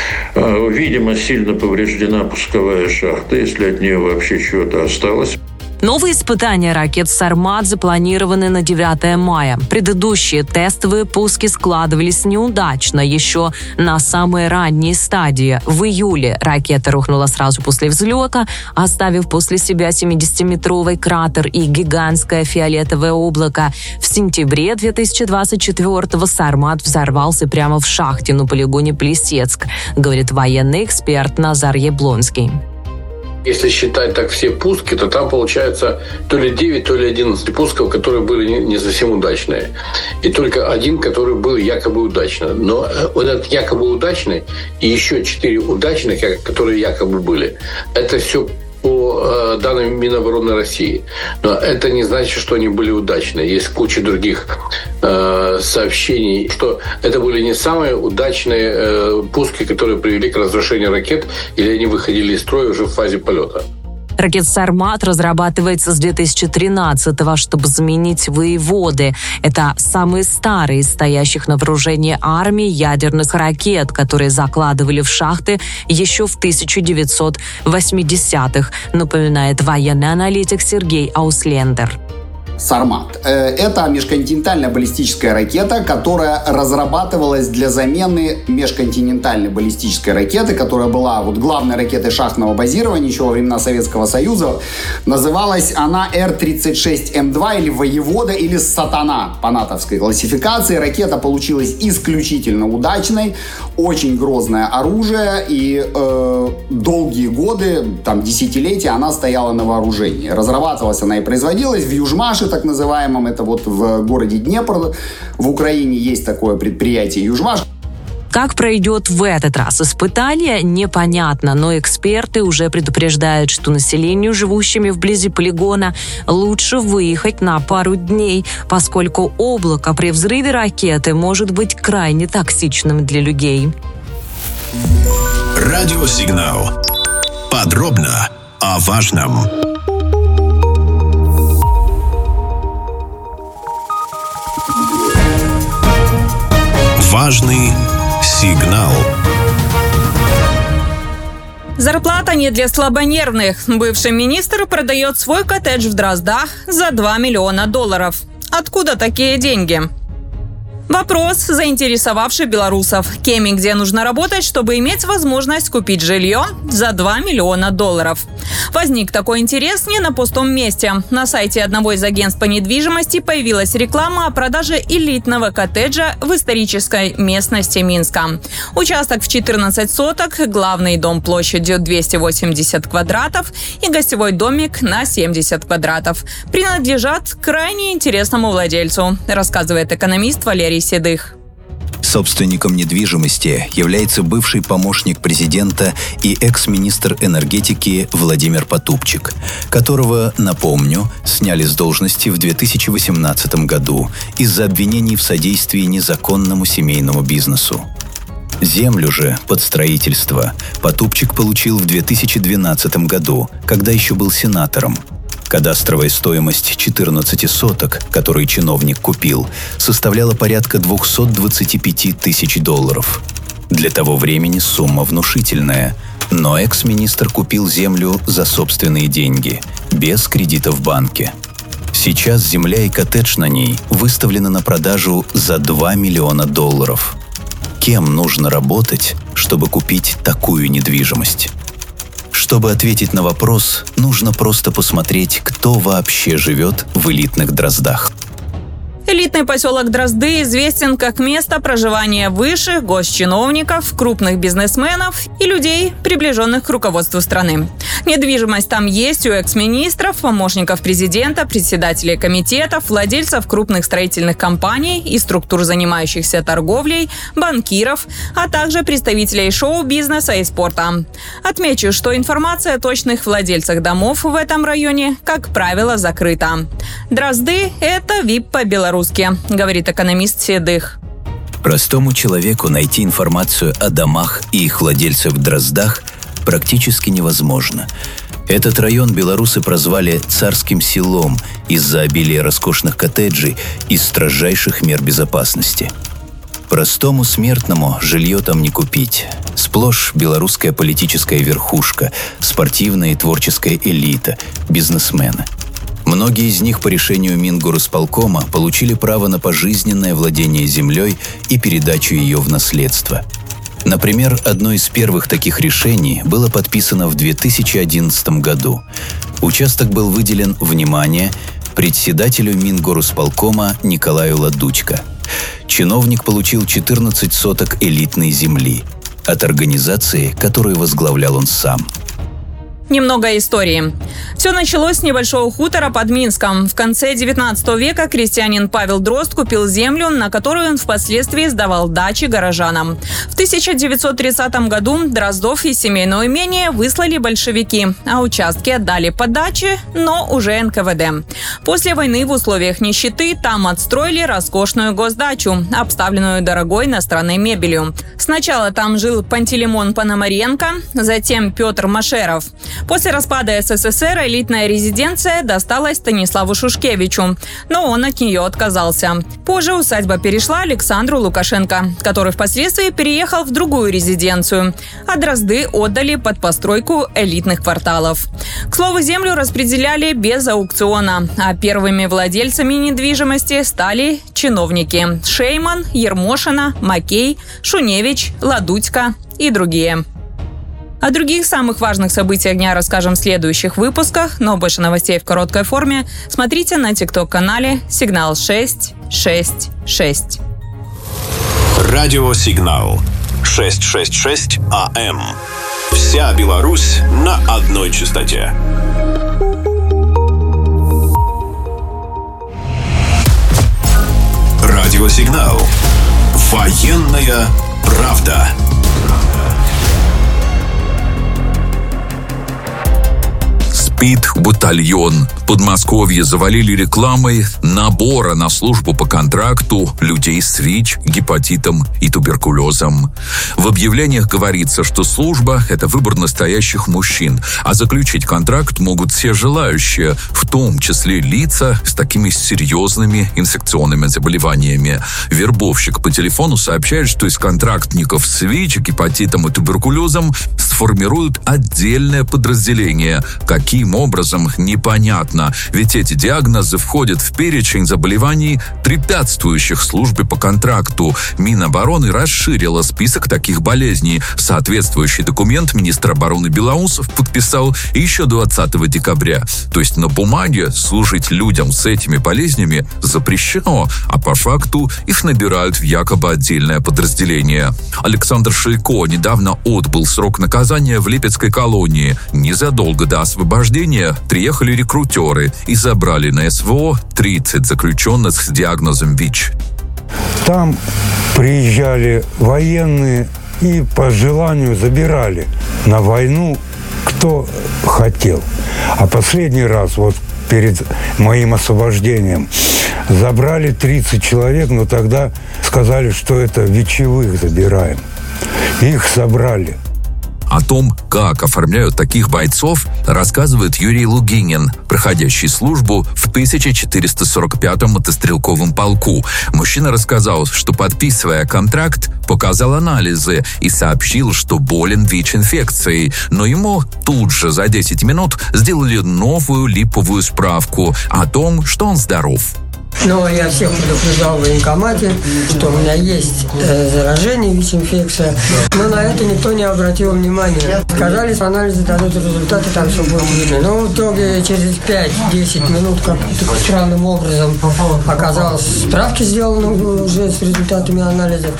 Speaker 6: Видимо, сильно повреждена пусковая шахта, если от нее вообще что-то осталось.
Speaker 5: Новые испытания ракет «Сармат» запланированы на 9 мая. Предыдущие тестовые пуски складывались неудачно еще на самой ранней стадии. В июле ракета рухнула сразу после взлета, оставив после себя 70-метровый кратер и гигантское фиолетовое облако. В сентябре 2024-го «Сармат» взорвался прямо в шахте на полигоне Плесецк, говорит военный эксперт Назар Яблонский.
Speaker 24: Если считать так все пуски, то там получается то ли 9, то ли 11 пусков, которые были не совсем удачные. И только 1, который был якобы удачный. Но вот этот якобы удачный и еще 4 удачных, которые якобы были, это все по данным Минобороны России. Но это не значит, что они были удачные. Есть куча других сообщений, что это были не самые удачные пуски, которые привели к разрушению ракет, или они выходили из строя уже в фазе полета.
Speaker 5: Ракета «Сармат» разрабатывается с 2013-го, чтобы заменить «Воеводы». Это самые старые из стоящих на вооружении армии ядерных ракет, которые закладывали в шахты еще в 1980-х, напоминает военный аналитик Сергей Ауслендер.
Speaker 25: «Сармат» — это межконтинентальная баллистическая ракета, которая разрабатывалась для замены межконтинентальной баллистической ракеты, которая была вот главной ракетой шахтного базирования еще во времена Советского Союза. Называлась она Р-36М2 или «Воевода» или «Сатана» по натовской классификации. Ракета получилась исключительно удачной, очень грозное оружие, и долгие годы, там десятилетия, она стояла на вооружении. Разрабатывалась она и производилась в Южмаше, так называемом, это вот в городе Днепр, в Украине есть такое предприятие «Южмаш».
Speaker 5: Как пройдет в этот раз испытание, непонятно, но эксперты уже предупреждают, что населению, живущими вблизи полигона, лучше выехать на пару дней, поскольку облако при взрыве ракеты может быть крайне токсичным для людей.
Speaker 2: Радиосигнал. Подробно о важном. Важный сигнал.
Speaker 13: Зарплата не для слабонервных. Бывший министр продает свой коттедж в Дроздах за $2 миллиона. Откуда такие деньги? Вопрос, заинтересовавший белорусов. Кем и где нужно работать, чтобы иметь возможность купить жилье за $2 миллиона? Возник такой интерес не на пустом месте. На сайте одного из агентств по недвижимости появилась реклама о продаже элитного коттеджа в исторической местности Минска. Участок в 14 соток, главный дом площадью 280 квадратов и гостевой домик на 70 квадратов принадлежат крайне интересному владельцу, рассказывает экономист Валерий Седых.
Speaker 1: Собственником недвижимости является бывший помощник президента и экс-министр энергетики Владимир Потупчик, которого, напомню, сняли с должности в 2018 году из-за обвинений в содействии незаконному семейному бизнесу. Землю же под строительство Потупчик получил в 2012 году, когда еще был сенатором. Кадастровая стоимость 14 соток, которые чиновник купил, составляла порядка $225 тысяч. Для того времени сумма внушительная, но экс-министр купил землю за собственные деньги, без кредита в банке. Сейчас земля и коттедж на ней выставлены на продажу за $2 миллиона. Кем нужно работать, чтобы купить такую недвижимость? Чтобы ответить на вопрос, нужно просто посмотреть, кто вообще живет в элитных Дроздах.
Speaker 13: Элитный поселок Дрозды известен как место проживания высших госчиновников, крупных бизнесменов и людей, приближенных к руководству страны. Недвижимость там есть у экс-министров, помощников президента, председателей комитетов, владельцев крупных строительных компаний и структур, занимающихся торговлей, банкиров, а также представителей шоу-бизнеса и спорта. Отмечу, что информация о точных владельцах домов в этом районе, как правило, закрыта. Дрозды – это ВИП по-белорусски, говорит экономист Седых.
Speaker 1: Простому человеку найти информацию о домах и их владельцах в Дроздах практически невозможно. Этот район белорусы прозвали «царским селом» из-за обилия роскошных коттеджей и строжайших мер безопасности. Простому смертному жилье там не купить. Сплошь белорусская политическая верхушка, спортивная и творческая элита, бизнесмены. Многие из них по решению Мингорисполкома получили право на пожизненное владение землей и передачу ее в наследство. Например, одно из первых таких решений было подписано в 2011 году. Участок был выделен, внимание, председателю Мингорисполкома Николаю Ладучко. Чиновник получил 14 соток элитной земли от организации, которую возглавлял он сам.
Speaker 13: Немного истории. Все началось с небольшого хутора под Минском. В конце 19 века крестьянин Павел Дрозд купил землю, на которую он впоследствии сдавал дачи горожанам. В 1930 году Дроздов из семейного имения выслали большевики, а участки отдали под дачи, но уже НКВД. После войны в условиях нищеты там отстроили роскошную госдачу, обставленную дорогой иностранной мебелью. Сначала там жил Пантелеймон Пономаренко, затем Петр Машеров. После распада СССР элитная резиденция досталась Станиславу Шушкевичу, но он от нее отказался. Позже усадьба перешла Александру Лукашенко, который впоследствии переехал в другую резиденцию, а Дрозды отдали под постройку элитных кварталов. К слову, землю распределяли без аукциона, а первыми владельцами недвижимости стали чиновники – Шейман, Ермошина, Макей, Шуневич, Ладудько и другие. О других самых важных событиях дня расскажем в следующих выпусках, но больше новостей в короткой форме смотрите на TikTok-канале «Сигнал 666».
Speaker 2: Радио «Сигнал» 666 АМ. Вся Беларусь на одной частоте. Радио «Сигнал». Военная правда.
Speaker 4: Спид-батальон. Подмосковье завалили рекламой набора на службу по контракту людей с ВИЧ, гепатитом и туберкулезом. В объявлениях говорится, что служба – это выбор настоящих мужчин, а заключить контракт могут все желающие, в том числе лица с такими серьезными инфекционными заболеваниями. Вербовщик по телефону сообщает, что из контрактников с ВИЧ, гепатитом и туберкулезом сформируют отдельное подразделение. Каким образом, непонятно, ведь эти диагнозы входят в перечень заболеваний, препятствующих службе по контракту. Минобороны расширила список таких болезней. Соответствующий документ министр обороны Белоусов подписал еще 20 декабря. То есть на бумаге служить людям с этими болезнями запрещено, а по факту их набирают в якобы отдельное подразделение. Александр Шилько недавно отбыл срок наказания в Липецкой колонии. Незадолго до освобождения приехали рекрутеры и забрали на СВО 30 заключенных с диагнозом ВИЧ.
Speaker 7: Там приезжали военные и по желанию забирали на войну, кто хотел. А последний раз, вот перед моим освобождением, забрали 30 человек, но тогда сказали, что это вечевых забираем. Их собрали.
Speaker 4: О том, как оформляют таких бойцов, рассказывает Юрий Лугинин, проходящий службу в 1445-м мотострелковом полку. Мужчина рассказал, что, подписывая контракт, показал анализы и сообщил, что болен ВИЧ-инфекцией. Но ему тут же за 10 минут сделали новую липовую справку о том, что он здоров.
Speaker 8: Но я всех предупреждал в военкомате, что у меня есть заражение, ВИЧ-инфекция. Но на это никто не обратил внимания. Сказали, что анализы дадут результаты, там все будет видно. Но в итоге через 5-10 минут как-то странным образом оказалось, справки сделаны уже с результатами анализов.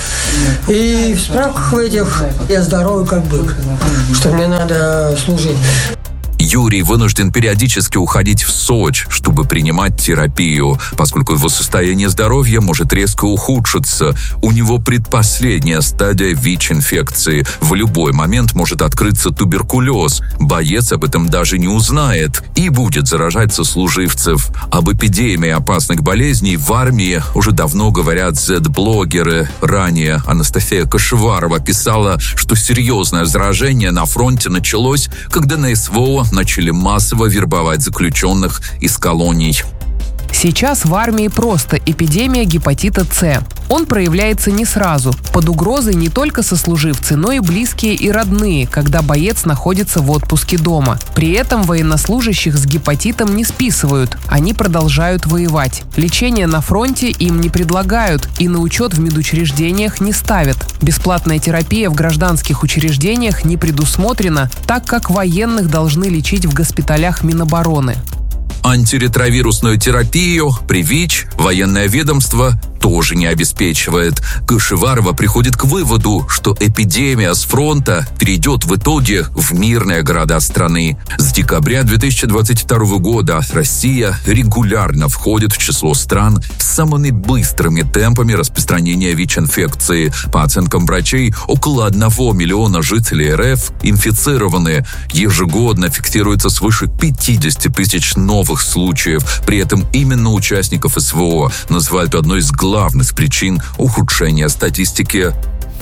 Speaker 8: И в справках в этих я здоровый как бык, что мне надо служить.
Speaker 4: Юрий вынужден периодически уходить в Сочи, чтобы принимать терапию, поскольку его состояние здоровья может резко ухудшиться. У него предпоследняя стадия ВИЧ-инфекции. В любой момент может открыться туберкулез. Боец об этом даже не узнает и будет заражать сослуживцев. Об эпидемии опасных болезней в армии уже давно говорят Z-блогеры. Ранее Анастасия Кашеварова писала, что серьезное заражение на фронте началось, когда на СВО начали массово вербовать заключенных из колоний.
Speaker 9: Сейчас в армии просто эпидемия гепатита С. Он проявляется не сразу. Под угрозой не только сослуживцы, но и близкие и родные, когда боец находится в отпуске дома. При этом военнослужащих с гепатитом не списывают. Они продолжают воевать. Лечение на фронте им не предлагают и на учет в медучреждениях не ставят. Бесплатная терапия в гражданских учреждениях не предусмотрена, так как военных должны лечить в госпиталях Минобороны.
Speaker 4: Антиретровирусную терапию при ВИЧ военное ведомство тоже не обеспечивает. Кашеварова приходит к выводу, что эпидемия с фронта перейдет в итоге в мирные города страны. С декабря 2022 года Россия регулярно входит в число стран с самыми быстрыми темпами распространения ВИЧ-инфекции. По оценкам врачей, около 1 миллиона жителей РФ инфицированы. Ежегодно фиксируется свыше 50 тысяч новых случаев. При этом именно участников СВО называют одной из главных причин ухудшения статистики.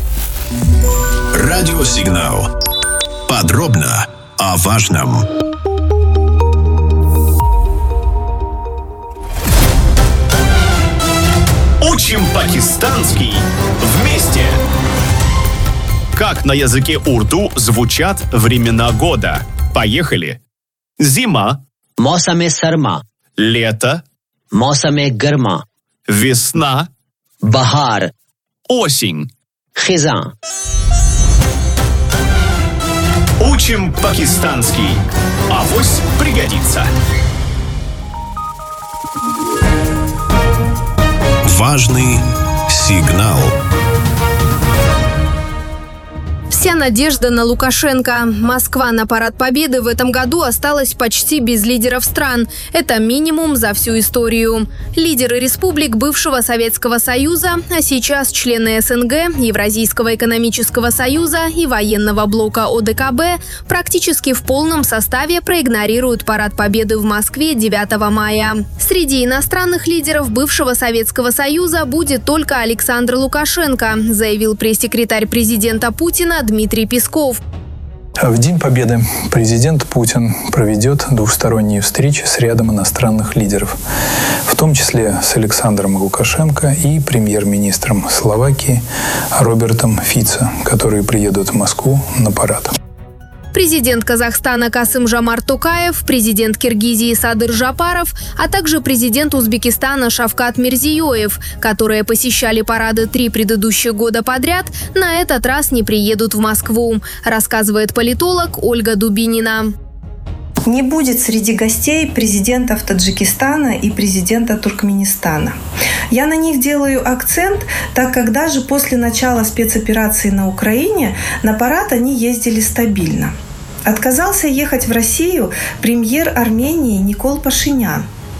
Speaker 2: Радиосигнал. Подробно о важном.
Speaker 10: Учим пакистанский вместе. Как на языке урду звучат времена года? Поехали. Зима.
Speaker 12: Мосаме сарма.
Speaker 10: Лето.
Speaker 12: Мосаме гарма.
Speaker 10: Весна.
Speaker 12: Бахар.
Speaker 10: Осень.
Speaker 12: Хизан.
Speaker 10: Учим пакистанский. Авось пригодится.
Speaker 2: Важный сигнал.
Speaker 11: Вся надежда на Лукашенко. Москва на Парад Победы в этом году осталась почти без лидеров стран. Это минимум за всю историю. Лидеры республик бывшего Советского Союза, а сейчас члены СНГ, Евразийского экономического союза и военного блока ОДКБ практически в полном составе проигнорируют Парад Победы в Москве 9 мая. Среди иностранных лидеров бывшего Советского Союза будет только Александр Лукашенко, заявил пресс-секретарь президента Путина Дмитрий Песков.
Speaker 26: В День Победы президент Путин проведет двусторонние встречи с рядом иностранных лидеров, в том числе с Александром Лукашенко и премьер-министром Словакии Робертом Фицо, которые приедут в Москву на парад.
Speaker 11: Президент Казахстана Касым-Жомарт Токаев, президент Киргизии Садыр Жапаров, а также президент Узбекистана Шавкат Мирзиёев, которые посещали парады 3 предыдущих года подряд, на этот раз не приедут в Москву, рассказывает политолог Ольга Дубинина.
Speaker 27: Не будет среди гостей президентов Таджикистана и президента Туркменистана. Я на них делаю акцент, так как даже после начала спецоперации на Украине на парад они ездили стабильно. Отказался ехать в Россию премьер Армении Никол Пашинян.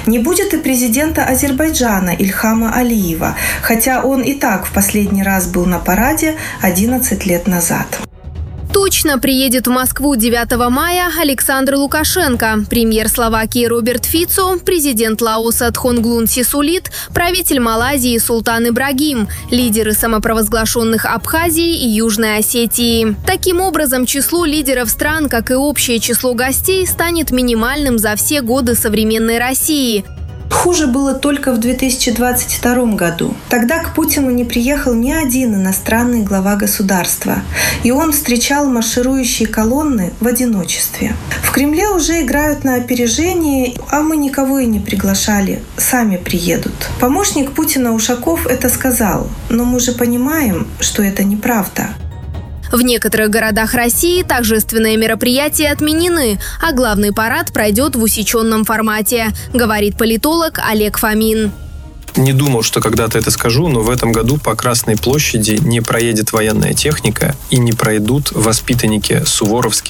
Speaker 27: Не будет и президента Азербайджана Ильхама Алиева, хотя он и так в последний раз был на параде 11 лет назад.
Speaker 11: Точно приедет в Москву 9 мая Александр Лукашенко, премьер Словакии Роберт Фицо, президент Лаоса Тхонглун Сисулит, правитель Малайзии Султан Ибрагим, лидеры самопровозглашенных Абхазии и Южной Осетии. Таким образом, число лидеров стран, как и общее число гостей, станет минимальным за все годы современной России.
Speaker 27: Хуже было только в 2022 году. Тогда к Путину не приехал ни один иностранный глава государства, и он встречал марширующие колонны в одиночестве. В Кремле уже играют на опережение, а мы никого и не приглашали, сами приедут. Помощник Путина Ушаков это сказал, но мы же понимаем, что это неправда.
Speaker 11: В некоторых городах России торжественные мероприятия отменены, а главный парад пройдет в усеченном формате, говорит политолог Олег Фомин.
Speaker 14: Не думал, что когда-то это скажу, но в этом году по Красной площади не проедет военная техника и не пройдут воспитанники суворовских